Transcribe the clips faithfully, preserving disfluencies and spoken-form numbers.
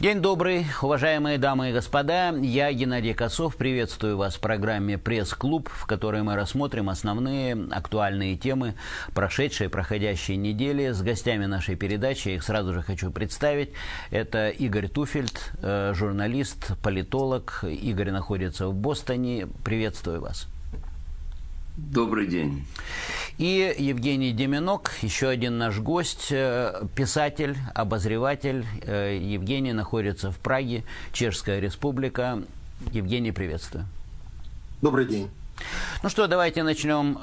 День добрый, уважаемые дамы и господа. Я, Геннадий Косов, приветствую вас в программе «Пресс-клуб», в которой мы рассмотрим основные актуальные темы прошедшей и проходящей недели с гостями нашей передачи. Я их сразу же хочу представить. Это Игорь Туфельд, журналист, политолог. Игорь находится в Бостоне. Приветствую вас. Добрый день. И Евгений Деминок, еще один наш гость, писатель, обозреватель. Евгений находится в Праге, Чешская Республика. Евгений, приветствую. Добрый день. Ну что, давайте начнем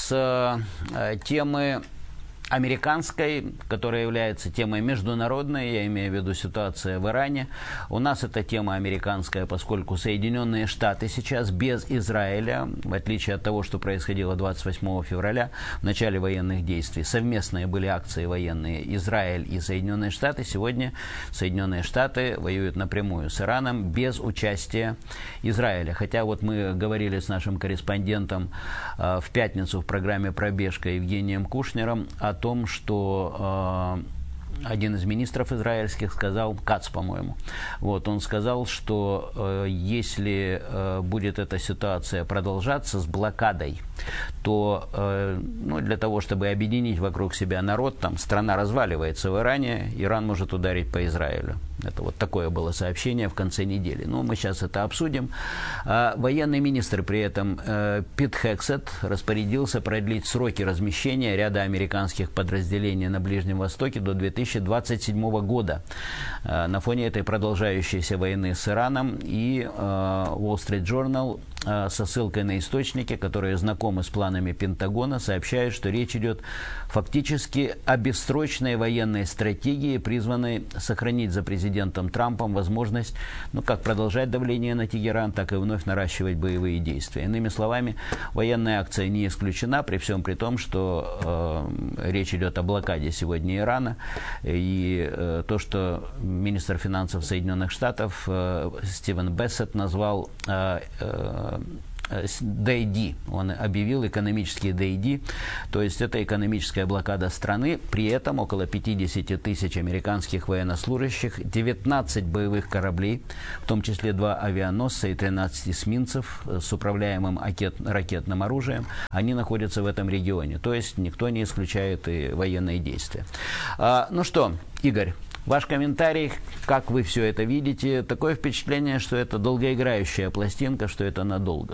с темы американской, которая является темой международной, я имею в виду ситуация в Иране. У нас эта тема американская, поскольку Соединенные Штаты сейчас без Израиля, в отличие от того, что происходило двадцать восьмого февраля, в начале военных действий, совместные были акции военные Израиль и Соединенные Штаты. Сегодня Соединенные Штаты воюют напрямую с Ираном без участия Израиля. Хотя вот мы говорили с нашим корреспондентом э, в пятницу в программе «Пробежка» Евгением Кушнером о о том, что э, один из министров израильских сказал, Кац, по-моему, вот, он сказал, что э, если э, будет эта ситуация продолжаться с блокадой, то э, ну, для того, чтобы объединить вокруг себя народ, там страна разваливается в Иране, Иран может ударить по Израилю. Это вот такое было сообщение в конце недели. Ну, мы сейчас это обсудим. А, военный министр при этом э, Пит Хексет распорядился продлить сроки размещения ряда американских подразделений на Ближнем Востоке до две тысячи двадцать седьмого года. Э, на фоне этой продолжающейся войны с Ираном и э, Wall Street Journal э, со ссылкой на источники, которые знакомы с планами Пентагона, сообщают, что речь идет фактически о бессрочной военной стратегии, призванной сохранить за президентом президентом Трампом возможность, ну, как продолжать давление на Тегеран, так и вновь наращивать боевые действия. Иными словами, военная акция не исключена, при всем при том, что э, речь идет о блокаде сегодня Ирана. И э, то, что министр финансов Соединенных Штатов э, Стивен Бессет назвал э, э, ди ди, он объявил экономический ди ди, то есть это экономическая блокада страны, при этом около пятьдесят тысяч американских военнослужащих, девятнадцать боевых кораблей, в том числе два авианосца и тринадцать эсминцев с управляемым ракетным оружием, они находятся в этом регионе, то есть никто не исключает и военные действия. А, ну что, Игорь, ваш комментарий, как вы все это видите? Такое впечатление, что это долгоиграющая пластинка, что это надолго.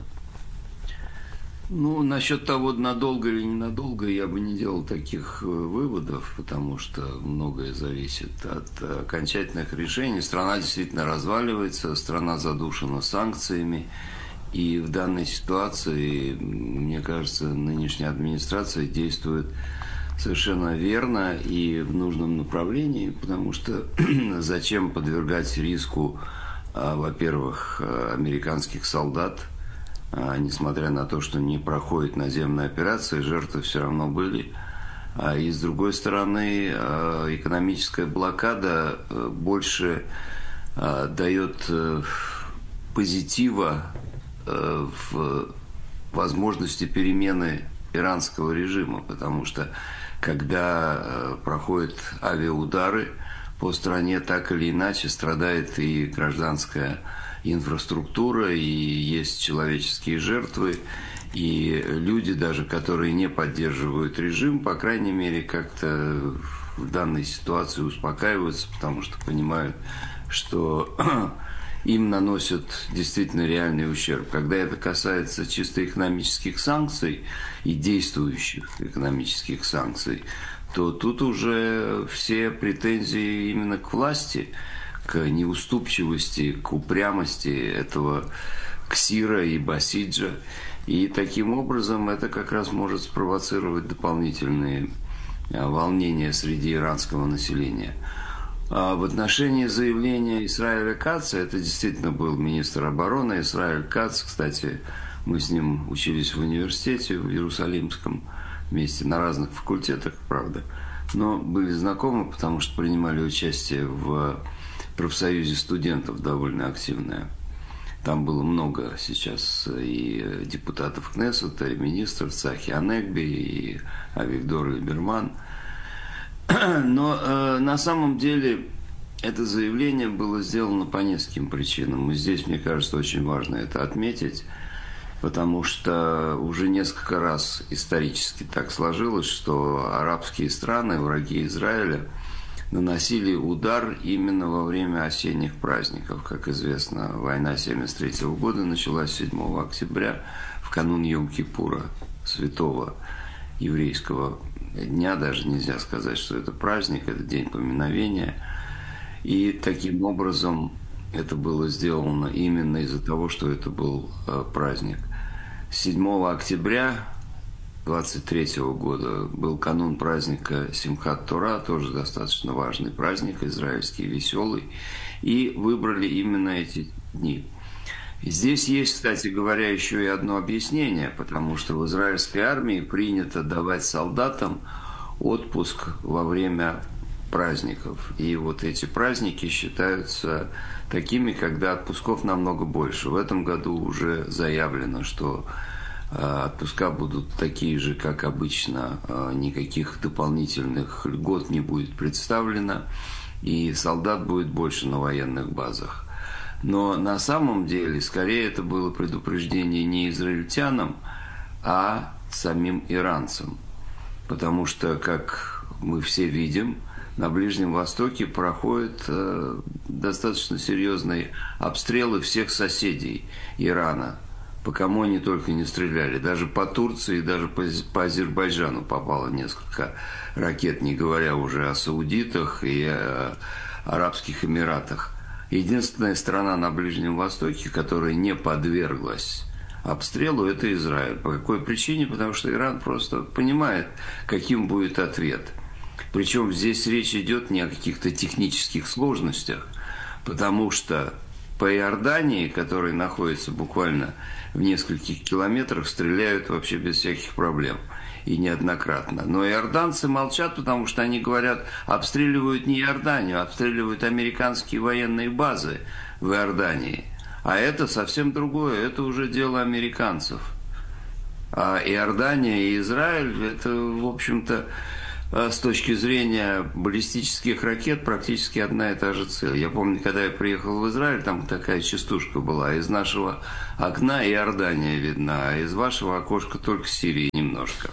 Ну, насчет того, надолго или ненадолго, я бы не делал таких выводов, потому что многое зависит от окончательных решений. Страна действительно разваливается, страна задушена санкциями. И в данной ситуации, мне кажется, нынешняя администрация действует совершенно верно и в нужном направлении, потому что зачем подвергать риску, во-первых, американских солдат, несмотря на то, что не проходит наземная операция, жертвы все равно были. И с другой стороны, экономическая блокада больше дает позитива в возможности перемены иранского режима, потому что когда проходят авиаудары по стране, так или иначе страдает и гражданская инфраструктура, и есть человеческие жертвы, и люди, даже которые не поддерживают режим, по крайней мере, как-то в данной ситуации успокаиваются, потому что понимают, что им наносят действительно реальный ущерб. Когда это касается чисто экономических санкций и действующих экономических санкций, то тут уже все претензии именно к власти, к неуступчивости, к упрямости этого Ксира и Басиджа. И таким образом это как раз может спровоцировать дополнительные волнения среди иранского населения. А в отношении заявления Исраэля Каца, это действительно был министр обороны Исраэль Кац, кстати, мы с ним учились в университете в Иерусалимском вместе, на разных факультетах, правда, но были знакомы, потому что принимали участие в профсоюзе студентов довольно активное. Там было много сейчас и депутатов Кнессета, и министров Цахи Анегби, и Авигдор Либерман. Но э, на самом деле это заявление было сделано по нескольким причинам. И здесь, мне кажется, очень важно это отметить, потому что уже несколько раз исторически так сложилось, что арабские страны, враги Израиля, наносили удар именно во время осенних праздников. Как известно, война семьдесят третьего года началась седьмого октября, в канун Йом-Кипура, святого еврейского дня. Даже нельзя сказать, что это праздник, это день поминовения. И таким образом это было сделано именно из-за того, что это был э, праздник. седьмого октября двадцать третьего года был канун праздника Симхат Тора, тоже достаточно важный праздник, израильский, веселый, и выбрали именно эти дни. И здесь есть, кстати говоря, еще и одно объяснение, потому что в израильской армии принято давать солдатам отпуск во время праздников. И вот эти праздники считаются такими, когда отпусков намного больше. В этом году уже заявлено, что отпуска будут такие же, как обычно, никаких дополнительных льгот не будет представлено, и солдат будет больше на военных базах. Но на самом деле, скорее, это было предупреждение не израильтянам, а самим иранцам. Потому что, как мы все видим, на Ближнем Востоке проходят э, достаточно серьезные обстрелы всех соседей Ирана. По кому они только не стреляли. Даже по Турции, даже по, по Азербайджану попало несколько ракет, не говоря уже о саудитах и о Арабских Эмиратах. Единственная страна на Ближнем Востоке, которая не подверглась обстрелу, это Израиль. По какой причине? Потому что Иран просто понимает, каким будет ответ. Причем здесь речь идет не о каких-то технических сложностях, потому что по Иордании, которая находится буквально в нескольких километрах, стреляют вообще без всяких проблем. И неоднократно. Но иорданцы молчат, потому что они говорят, обстреливают не Иорданию, обстреливают американские военные базы в Иордании. А это совсем другое, это уже дело американцев. А Иордания и Израиль, это, в общем-то, с точки зрения баллистических ракет, практически одна и та же цель. Я помню, когда я приехал в Израиль, там такая частушка была. Из нашего окна Иордания видна, а из вашего окошка только Сирии немножко.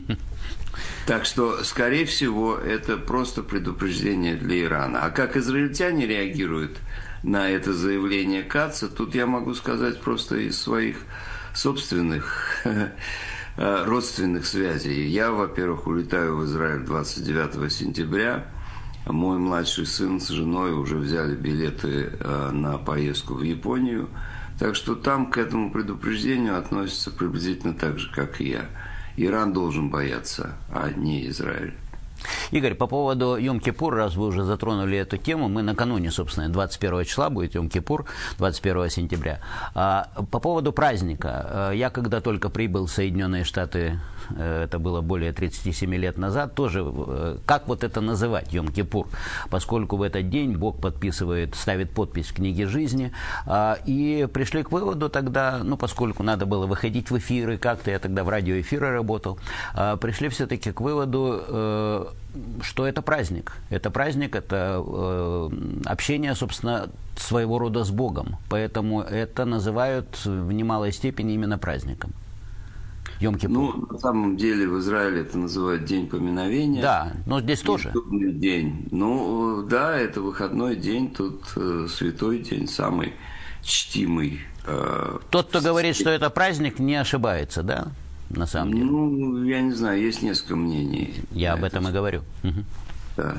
Так что, скорее всего, это просто предупреждение для Ирана. А как израильтяне реагируют на это заявление Катца, тут я могу сказать просто из своих собственных родственных связей. Я, во-первых, улетаю в Израиль двадцать девятого сентября. Мой младший сын с женой уже взяли билеты на поездку в Японию. Так что там к этому предупреждению относятся приблизительно так же, как и я. Иран должен бояться, а не Израиль. Игорь, по поводу Йом-Кипур, раз вы уже затронули эту тему, мы накануне, собственно, двадцать первого числа будет Йом-Кипур, двадцать первого сентября. А, по поводу праздника, я когда только прибыл в Соединенные Штаты, это было более тридцати семи лет назад, тоже, как вот это называть, Йом-Кипур, поскольку в этот день Бог подписывает, ставит подпись в книге жизни, а, и пришли к выводу тогда, ну, поскольку надо было выходить в эфиры, как-то я тогда в радиоэфиры работал, а, пришли все-таки к выводу, что это праздник. Это праздник, это э, общение, собственно, своего рода с Богом. Поэтому это называют в немалой степени именно праздником. Йом-Кипур. Ну, на самом деле в Израиле это называют День поминовения. Да, но здесь тоже. День. Ну, да, это выходной день, тут э, святой день, самый чтимый. Э, Тот, кто говорит, что это праздник, не ошибается, да? На самом деле. Ну, я не знаю, есть несколько мнений. Я об этом и говорю. Угу. Да.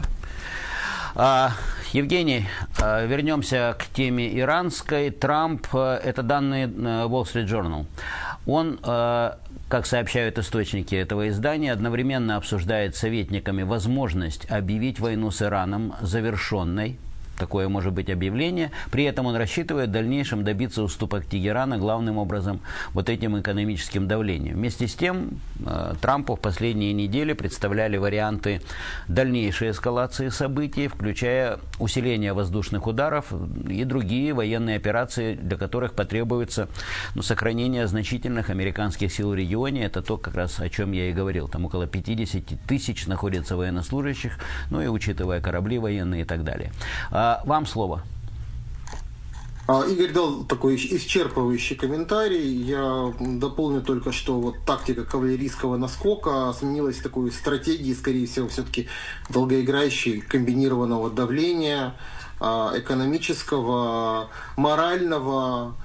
А, Евгений, а, вернемся к теме иранской. Трамп, а, это данные Wall Street Journal. Он, а, как сообщают источники этого издания, одновременно обсуждает с советниками возможность объявить войну с Ираном завершенной. Такое может быть объявление. При этом он рассчитывает в дальнейшем добиться уступок Тегерана, главным образом, вот этим экономическим давлением. Вместе с тем, Трампу в последние недели представляли варианты дальнейшей эскалации событий, включая усиление воздушных ударов и другие военные операции, для которых потребуется, ну, сохранение значительных американских сил в регионе. Это то, как раз о чем я и говорил. Там около пятьдесят тысяч находится военнослужащих, ну и учитывая корабли военные и так далее. Вам слово. Игорь дал такой исчерпывающий комментарий. Я дополню только, что вот тактика кавалерийского наскока сменилась в такой стратегии, скорее всего, все-таки долгоиграющей, комбинированного давления, экономического, морального,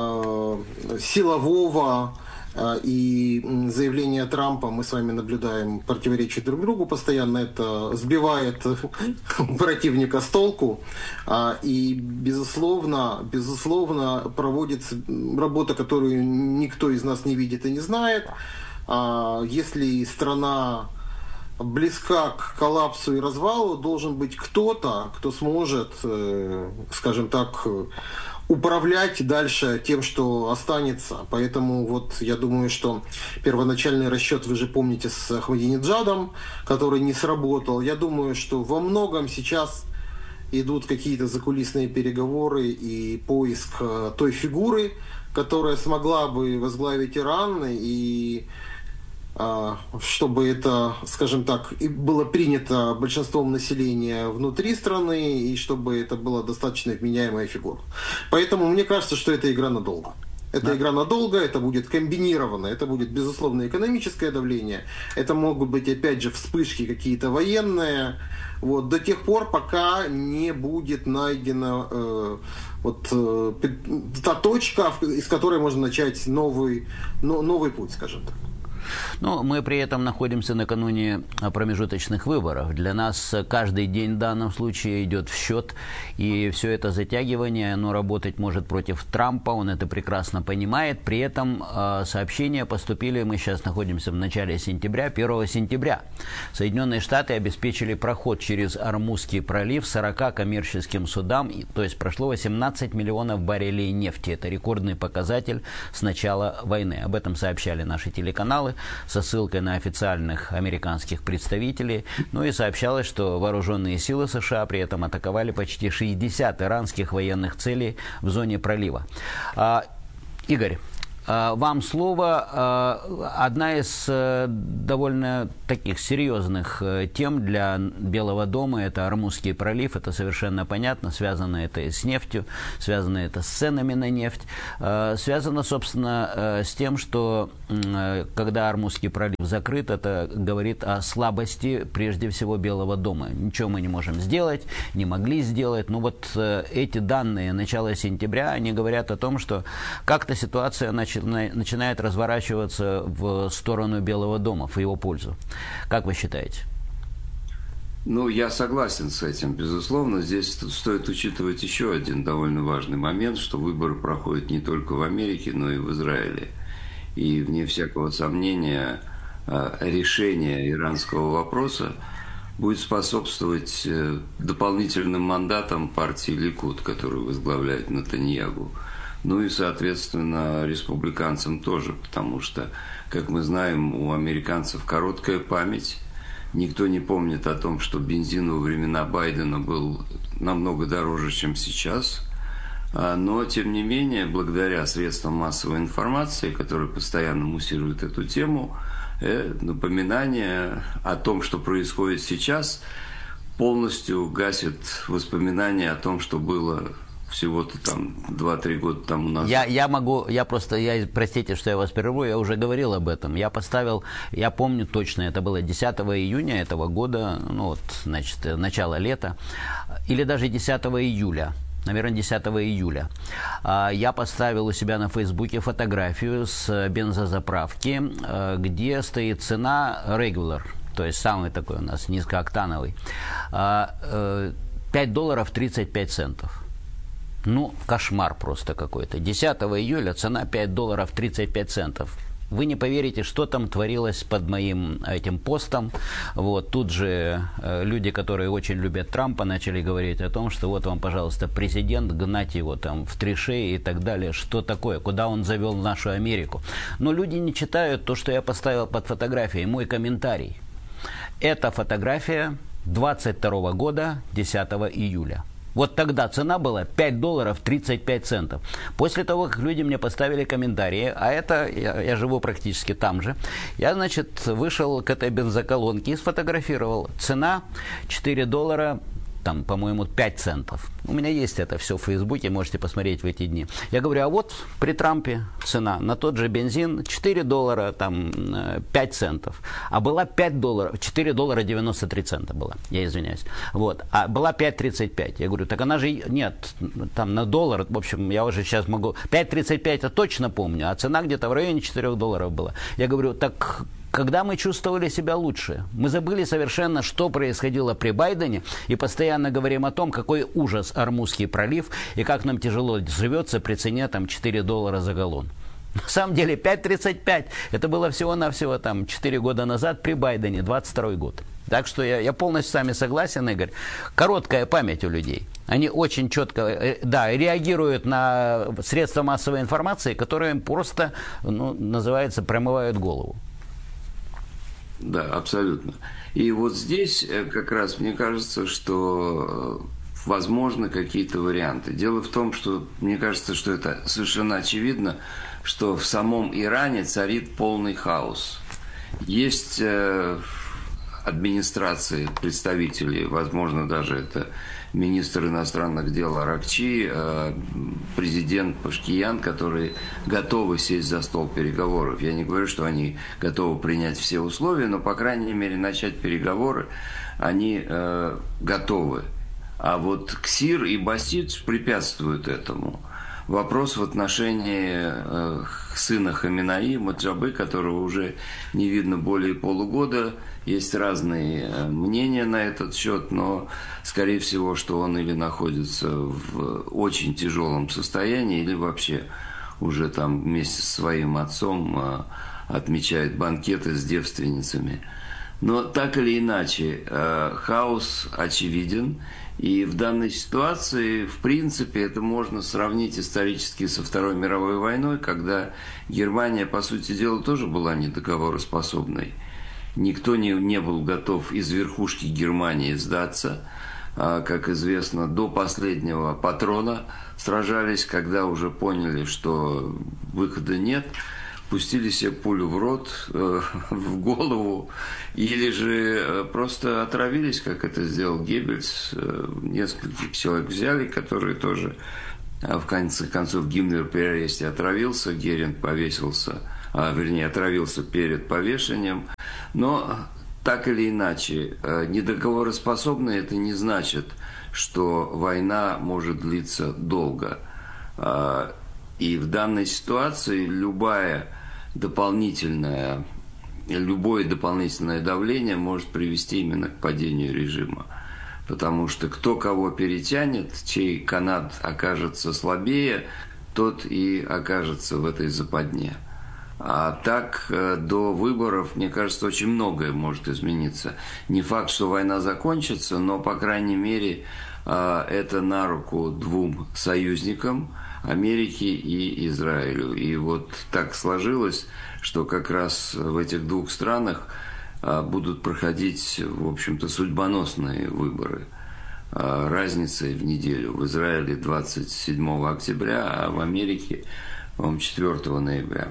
силового. И заявления Трампа, мы с вами наблюдаем, противоречат друг другу постоянно, это сбивает противника с толку. И, безусловно, безусловно, проводится работа, которую никто из нас не видит и не знает. Если страна близка к коллапсу и развалу, должен быть кто-то, кто сможет, скажем так, управлять дальше тем, что останется. Поэтому вот я думаю, что первоначальный расчет, вы же помните, с Ахмадинеджадом, который не сработал. Я думаю, что во многом сейчас идут какие-то закулисные переговоры и поиск той фигуры, которая смогла бы возглавить Иран, и чтобы это, скажем так, было принято большинством населения внутри страны, и чтобы это была достаточно вменяемая фигура. Поэтому мне кажется, что это игра надолго. Это да. игра надолго, это будет комбинировано, это будет, безусловно, экономическое давление, это могут быть, опять же, вспышки какие-то военные, вот, до тех пор, пока не будет найдена э, вот, э, та точка, из которой можно начать новый, но, новый путь, скажем так. Ну, мы при этом находимся накануне промежуточных выборов. Для нас каждый день в данном случае идет в счет, и все это затягивание, оно работать может против Трампа, он это прекрасно понимает. При этом э, сообщения поступили, мы сейчас находимся в начале сентября, первого сентября. Соединенные Штаты обеспечили проход через Ормузский пролив сорока коммерческим судам, то есть прошло восемнадцать миллионов баррелей нефти. Это рекордный показатель с начала войны. Об этом сообщали наши телеканалы со ссылкой на официальных американских представителей. Ну и сообщалось, что вооруженные силы США при этом атаковали почти шестьдесят иранских военных целей в зоне пролива. А, Игорь, вам слово. Одна из довольно таких серьезных тем для Белого дома – это Ормузский пролив. Это совершенно понятно. Связано это и с нефтью, связано это с ценами на нефть. Связано, собственно, с тем, что когда Ормузский пролив закрыт, это говорит о слабости, прежде всего, Белого дома. Ничего мы не можем сделать, не могли сделать. Но вот эти данные начала сентября, они говорят о том, что как-то ситуация начала начинает разворачиваться в сторону Белого дома, в его пользу. Как вы считаете? Ну, я согласен с этим, безусловно. Здесь стоит учитывать еще один довольно важный момент, что выборы проходят не только в Америке, но и в Израиле. И, вне всякого сомнения, решение иранского вопроса будет способствовать дополнительным мандатам партии Ликуд, которую возглавляет Нетаньяху. Ну и, соответственно, республиканцам тоже, потому что, как мы знаем, у американцев короткая память. Никто не помнит о том, что бензин во времена Байдена был намного дороже, чем сейчас. Но, тем не менее, благодаря средствам массовой информации, которые постоянно муссируют эту тему, напоминание о том, что происходит сейчас, полностью гасит воспоминания о том, что было всего-то там два-три года тому назад. Я, я могу, я просто, я, простите, что я вас прерву, я уже говорил об этом. Я поставил, я помню точно, это было десятого июня этого года, ну вот, значит, начало лета, или даже десятого июля. Наверное, десятого июля. Я поставил у себя на Фейсбуке фотографию с бензозаправки, где стоит цена Regular, то есть самый такой у нас низкооктановый, пять долларов тридцать пять центов. Ну, кошмар просто какой-то. десятого июля цена пять долларов тридцать пять центов. Вы не поверите, что там творилось под моим этим постом. Вот, тут же э, люди, которые очень любят Трампа, начали говорить о том, что вот вам, пожалуйста, президент, гнать его там в три шеи и так далее. Что такое? Куда он завел нашу Америку? Но люди не читают то, что я поставил под фотографией, мой комментарий. Это фотография двадцать второго года, десятого июля. Вот тогда цена была пять долларов тридцать пять центов. После того, как люди мне поставили комментарии, а это, я, я живу практически там же, я, значит, вышел к этой бензоколонке и сфотографировал. Цена четыре доллара там, по-моему, пять центов. У меня есть это все в Фейсбуке, можете посмотреть в эти дни. Я говорю, а вот при Трампе цена на тот же бензин четыре доллара, там, пять центов. А была пять долларов, четыре доллара девяносто три цента была, я извиняюсь. Вот. А была пять тридцать пять. Я говорю, так она же, нет, там на доллар, в общем, я уже сейчас могу, пять тридцать пять я точно помню, а цена где-то в районе четыре долларов была. Я говорю, так когда мы чувствовали себя лучше? Мы забыли совершенно, что происходило при Байдене, и постоянно говорим о том, какой ужас Ормузский пролив, и как нам тяжело живется при цене там четыре доллара за галлон. На самом деле пять тридцать пять это было всего-навсего там четыре года назад при Байдене, двадцать второй год. Так что я, я полностью с вами согласен, Игорь. Короткая память у людей. Они очень четко, да, реагируют на средства массовой информации, которые им просто, ну, называется, промывают голову. Да, абсолютно. И вот здесь как раз мне кажется, что возможны какие-то варианты. Дело в том, что мне кажется, что это совершенно очевидно, что в самом Иране царит полный хаос. Есть э, администрации, представители, возможно, даже это министр иностранных дел Аракчи, э, президент Пашкиян, которые готовы сесть за стол переговоров. Я не говорю, что они готовы принять все условия, но, по крайней мере, начать переговоры они э, готовы. А вот Ксир и Басидж препятствуют этому. Вопрос в отношении э, сына Хаминаи, Маджабы, которого уже не видно более полугода. Есть разные э, мнения на этот счет, но, скорее всего, что он или находится в очень тяжелом состоянии, или вообще уже там вместе со своим отцом э, отмечает банкеты с девственницами. Но так или иначе, э, хаос очевиден. И в данной ситуации, в принципе, это можно сравнить исторически со Второй мировой войной, когда Германия, по сути дела, тоже была недоговороспособной. Никто не, не был готов из верхушки Германии сдаться. А, как известно, до последнего патрона сражались, когда уже поняли, что выхода нет. Пустили себе пулю в рот, э, в голову, или же э, просто отравились, как это сделал Геббельс. Э, нескольких человек взяли, которые тоже, э, в конце концов, Гиммлер при аресте отравился, Геринг повесился, а, вернее, отравился перед повешением. Но так или иначе, э, недоговороспособны это не значит, что война может длиться долго. Э, и в данной ситуации любая дополнительное, любое дополнительное давление может привести именно к падению режима. Потому что кто кого перетянет, чей канат окажется слабее, тот и окажется в этой западне. А так до выборов, мне кажется, очень многое может измениться. Не факт, что война закончится, но, по крайней мере, это на руку двум союзникам, Америки и Израилю. И вот так сложилось, что как раз в этих двух странах будут проходить, в общем-то, судьбоносные выборы. Разница в неделю. В Израиле двадцать седьмого октября, а в Америке, по-моему, четвёртого ноября.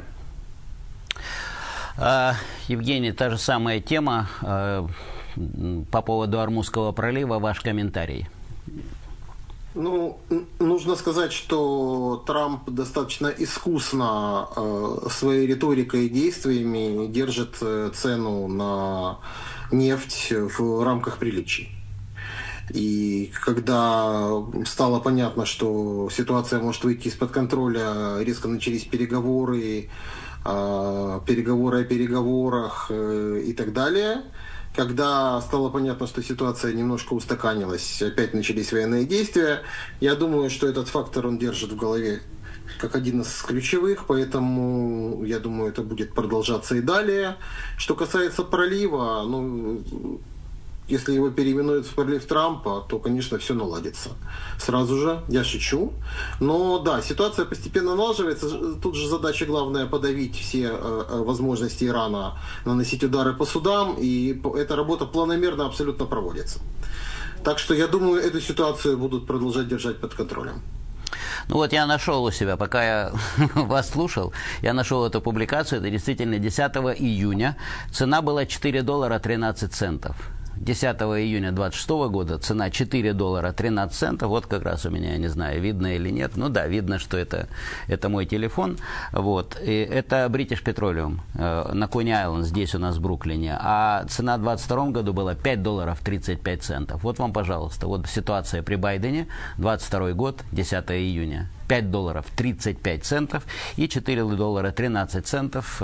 Евгений, та же самая тема по поводу Ормузского пролива. Ваш комментарий. Ну, нужно сказать, что Трамп достаточно искусно э, своей риторикой и действиями держит цену на нефть в рамках приличий. И когда стало понятно, что ситуация может выйти из-под контроля, резко начались переговоры, э, переговоры о переговорах э, и так далее. Когда стало понятно, что ситуация немножко устаканилась, опять начались военные действия, я думаю, что этот фактор он держит в голове как один из ключевых, поэтому я думаю, это будет продолжаться и далее. Что касается пролива, ну, если его переименуют в пролив Трампа, то, конечно, все наладится. Сразу же, я шучу. Но да, ситуация постепенно налаживается. Тут же задача главная подавить все э, возможности Ирана наносить удары по судам. И эта работа планомерно абсолютно проводится. Так что я думаю, эту ситуацию будут продолжать держать под контролем. Ну вот я нашел у себя, пока я вас слушал, я нашел эту публикацию. Это действительно десятого июня. Цена была четыре доллара тринадцать центов. десятого июня двадцать шестого года цена четыре доллара тринадцать центов. Вот как раз у меня, я не знаю, видно или нет. Ну да, видно, что это, это мой телефон. Вот. И это British Petroleum э, на Кони-Айленд, здесь у нас в Бруклине. А цена в двадцать втором году была пять долларов тридцать пять центов. Вот вам, пожалуйста, вот ситуация при Байдене, двадцать второй год, десятого июня. пять долларов тридцать пять центов и четыре доллара тринадцать центов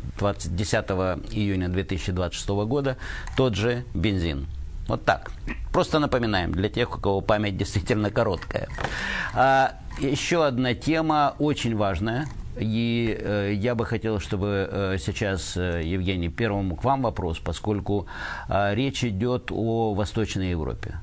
десятого июня две тысячи двадцать шестого года тот же бензин. Вот так. Просто напоминаем для тех, у кого память действительно короткая. А, еще одна тема очень важная. И э, я бы хотел, чтобы э, сейчас, э, Евгений, первому к вам вопрос, поскольку э, речь идет о Восточной Европе.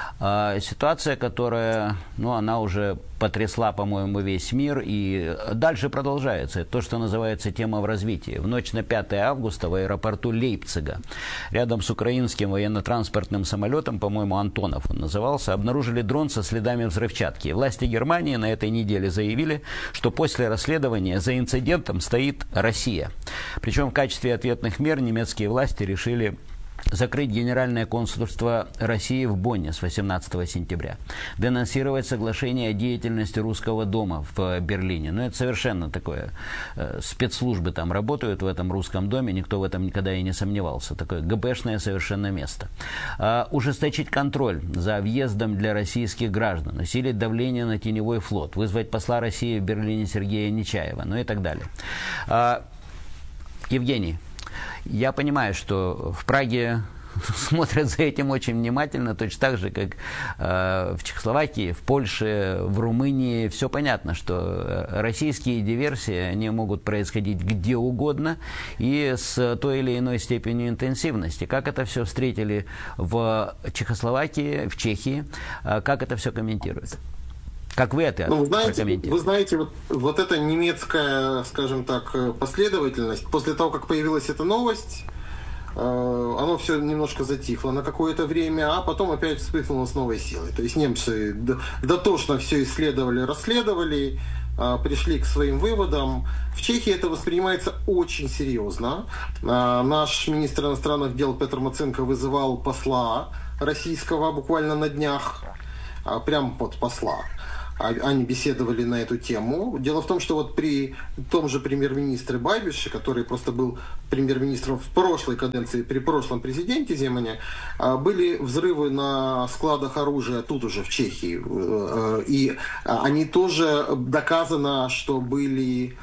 Э, ситуация, которая, ну, она уже потрясла, по-моему, весь мир и дальше продолжается. Это то, что называется тема в развитии. В ночь на пятое августа в аэропорту Лейпцига, рядом с украинским военно-транспортным самолетом, по-моему, Антонов он назывался, обнаружили дрон со следами взрывчатки. Власти Германии на этой неделе заявили, что после расследования за инцидентом стоит Россия. Причем в качестве ответных мер немецкие власти решили закрыть Генеральное консульство России в Бонне с восемнадцатого сентября, денонсировать соглашение о деятельности Русского дома в Берлине. Но это совершенно такое, э, спецслужбы там работают в этом Русском доме, никто в этом никогда и не сомневался. Такое ГБшное совершенно место. Э, ужесточить контроль за въездом для российских граждан, усилить давление на теневой флот, вызвать посла России в Берлине Сергея Нечаева, ну и так далее. Э, Евгений, я понимаю, что в Праге смотрят за этим очень внимательно, точно так же, как э, в Чехословакии, в Польше, в Румынии. Все понятно, что российские диверсии, они могут происходить где угодно и с той или иной степенью интенсивности. Как это все встретили в Чехословакии, в Чехии? Как это все комментируют? Как вы это ну, вы знаете, прокомментируете? Вы знаете, вот, вот эта немецкая, скажем так, последовательность, после того, как появилась эта новость, э, оно все немножко затихло на какое-то время, а потом опять вспыхнуло с новой силой. То есть немцы дотошно все исследовали, расследовали, э, пришли к своим выводам. В Чехии это воспринимается очень серьезно. Э, наш министр иностранных дел Петр Маценко вызывал посла российского буквально на днях, э, прямо под посла. Они беседовали на эту тему. Дело в том, что вот при том же премьер-министре Байбише, который просто был премьер-министром в прошлой каденции, при прошлом президенте Земане, были взрывы на складах оружия тут уже в Чехии. И они тоже доказано, что были,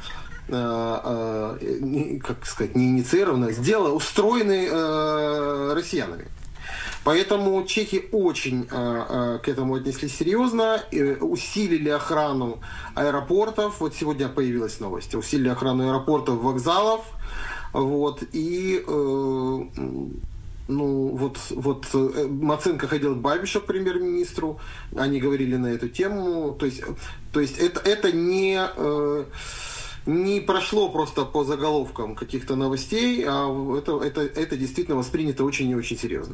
как сказать, не инициированы, сделаны, устроены россиянами. Поэтому чехи очень э, к этому отнеслись серьезно, э, усилили охрану аэропортов. Вот сегодня появилась новость. Усилили охрану аэропортов, вокзалов. Вот, и э, ну, вот, вот Маценко ходил к Байбишу, к премьер-министру. Они говорили на эту тему. То есть, то есть это, это не... Э, не прошло просто по заголовкам каких-то новостей, а это, это, это действительно воспринято очень и очень серьезно.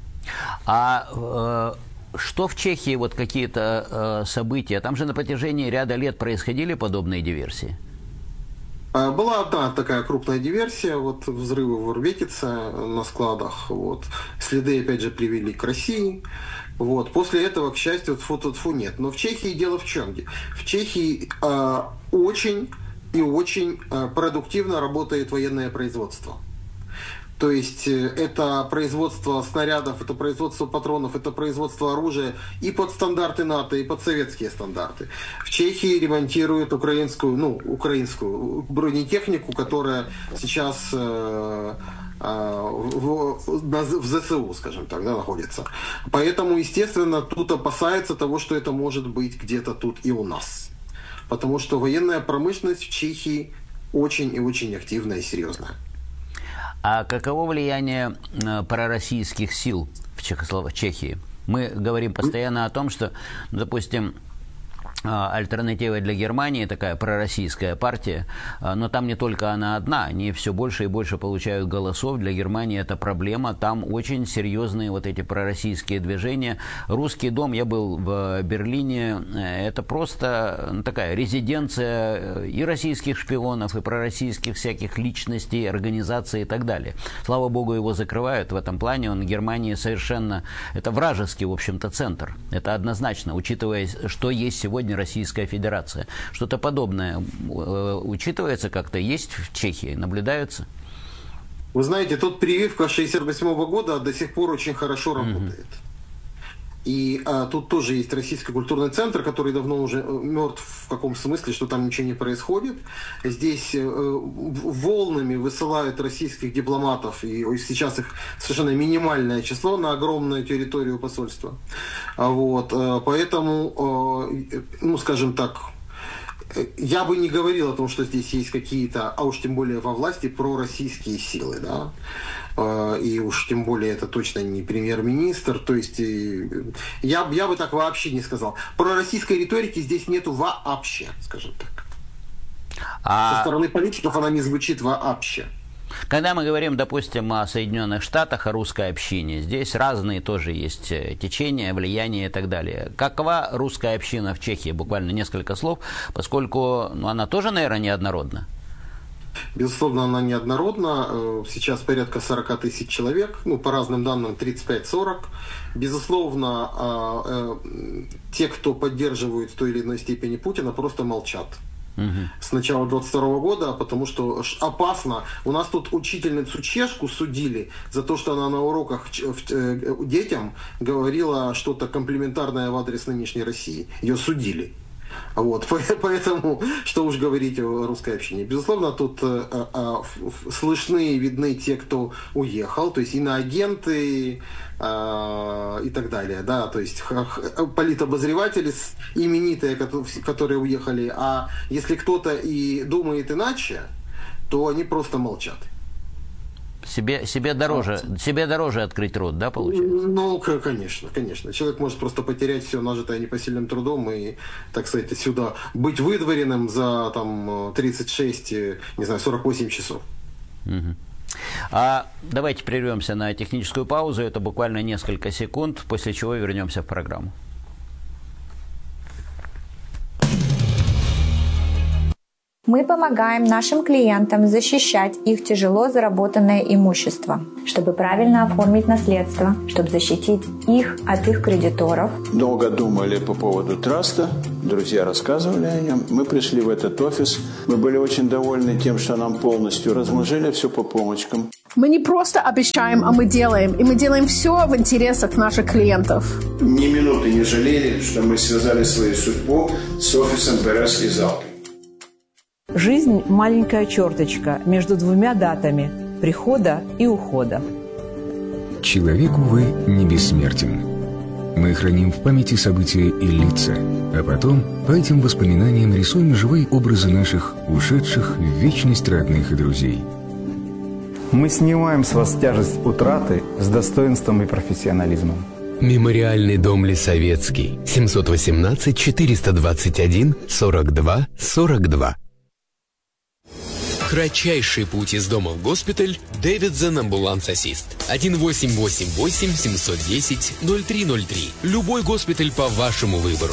А э, что в Чехии, вот какие-то э, события? Там же на протяжении ряда лет происходили подобные диверсии? Была одна такая крупная диверсия, вот взрывы в Урбекице на складах. Вот. Следы, опять же, привели к России. Вот. После этого, к счастью, тьфу-тьфу нет. Но в Чехии дело в чем? В Чехии э, очень и очень э, продуктивно работает военное производство. То есть это производство снарядов, это производство патронов, это производство оружия и под стандарты НАТО, и под советские стандарты. В Чехии ремонтируют украинскую, ну, украинскую бронетехнику, которая сейчас э, э, в, в ЗСУ, скажем так, да, находится. Поэтому, естественно, тут опасается того, что это может быть где-то тут и у нас. Потому что военная промышленность в Чехии очень и очень активная и серьезная. А каково влияние э, пророссийских сил в Чехослов... Чехии? Мы говорим постоянно о том, что, допустим, Альтернатива для Германии, такая пророссийская партия, но там не только она одна, они все больше и больше получают голосов. Для Германии это проблема, там очень серьезные вот эти пророссийские движения. Русский дом, я был в Берлине, это просто такая резиденция и российских шпионов, и пророссийских всяких личностей, организаций и так далее. Слава богу, его закрывают в этом плане, он в Германии совершенно, это вражеский, в общем-то, центр. Это однозначно, учитывая, что есть сегодня Российская Федерация. Что-то подобное учитывается как-то, есть в Чехии, наблюдается? Вы знаете, тот прививка шестьдесят восьмого года до сих пор очень хорошо работает. Mm-hmm. И а, тут тоже есть Российский культурный центр, который давно уже мертв в каком смысле, что там ничего не происходит. Здесь э, волнами высылают российских дипломатов, и сейчас их совершенно минимальное число на огромную территорию посольства. А вот, э, поэтому, э, ну, скажем так, я бы не говорил о том, что здесь есть какие-то, а уж тем более во власти, пророссийские силы, да. И уж тем более это точно не премьер-министр. То есть я, я бы так вообще не сказал. Пророссийской риторики здесь нету вообще, скажем так. А... Со стороны политиков она не звучит вообще. Когда мы говорим, допустим, о Соединенных Штатах, о русской общине, здесь разные тоже есть течения, влияния и так далее. Какова русская община в Чехии? Буквально несколько слов, поскольку ну, она тоже, наверное, неоднородна. Безусловно, она неоднородна. Сейчас порядка сорок тысяч человек, ну, по разным данным тридцать пять сорок. Безусловно, те, кто поддерживают в той или иной степени Путина, просто молчат. Угу. С начала двадцать второго года, потому что опасно. У нас тут учительницу чешку судили за то, что она на уроках детям говорила что-то комплиментарное в адрес нынешней России. Ее судили. Вот, поэтому, что уж говорить о русской общине. Безусловно, тут а, а, слышны и видны те, кто уехал, то есть иноагенты а, и так далее, да, то есть политобозреватели именитые, которые уехали, а если кто-то и думает иначе, то они просто молчат. Себе, себе, дороже, себе дороже открыть рот, да, получается? Ну, конечно, конечно. Человек может просто потерять все нажитое непосильным трудом и, так сказать, отсюда быть выдворенным за там, тридцать шесть, не знаю, сорок восемь часов. Угу. А давайте прервемся на техническую паузу. Это буквально несколько секунд, после чего вернемся в программу. Мы помогаем нашим клиентам защищать их тяжело заработанное имущество, чтобы правильно оформить наследство, чтобы защитить их от их кредиторов. Долго думали по поводу траста, друзья рассказывали о нем. Мы пришли в этот офис, мы были очень довольны тем, что нам полностью разложили все по полочкам. Мы не просто обещаем, а мы делаем. И мы делаем все в интересах наших клиентов. Ни минуты не жалели, что мы связали свою судьбу с офисом БРС и Залкой. Жизнь – маленькая черточка между двумя датами – прихода и ухода. Человек, увы, не бессмертен. Мы храним в памяти события и лица, а потом по этим воспоминаниям рисуем живые образы наших ушедших в вечность родных и друзей. Мы снимаем с вас тяжесть утраты с достоинством и профессионализмом. Мемориальный дом Лисовецкий. семьсот восемнадцать четыреста двадцать один сорок два сорок два. Кратчайший путь из дома в госпиталь. Davidson Ambulance Assist. один восемь восемь восемь семь один ноль ноль три ноль три. Любой госпиталь по вашему выбору.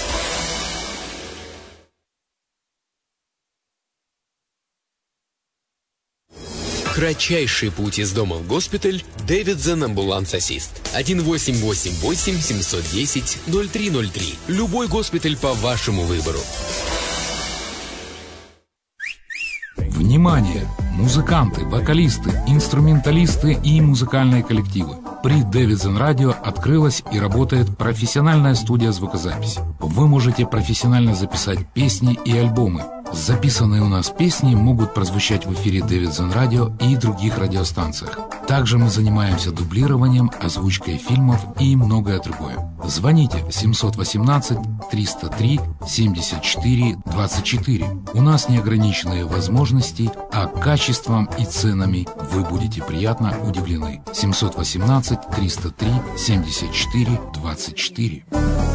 Кратчайший путь из дома в госпиталь. Davidson Ambulance Assist. один восемь восемь восемь семь один ноль ноль три ноль три. Любой госпиталь по вашему выбору. Внимание! Музыканты, вокалисты, инструменталисты и музыкальные коллективы. При Davidson Radio открылась и работает профессиональная студия звукозаписи. Вы можете профессионально записать песни и альбомы. Записанные у нас песни могут прозвучать в эфире Davidson Radio и других радиостанциях. Также мы занимаемся дублированием, озвучкой фильмов и многое другое. Звоните семьсот восемнадцать триста три семьдесят четыре двадцать четыре. У нас неограниченные возможности, а качеством и ценами вы будете приятно удивлены. семьсот восемнадцать триста три семьдесят четыре двадцать четыре.